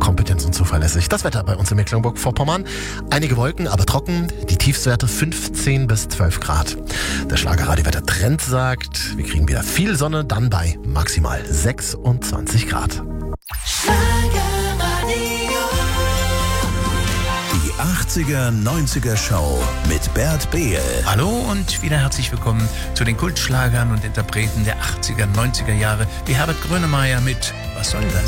kompetent und zuverlässig. Das Wetter bei uns in Mecklenburg-Vorpommern. Einige Wolken, aber trocken. Die Tiefstwerte 15 bis 12 Grad. Der Schlagerradiowetter-Trend sagt, wir kriegen wieder viel Sonne, dann bei maximal 26 Grad. Die 80er, 90er Show mit Bert Behl. Hallo und wieder herzlich willkommen zu den Kultschlagern und Interpreten der 80er, 90er Jahre, wie Herbert Grönemeyer mit Was soll das?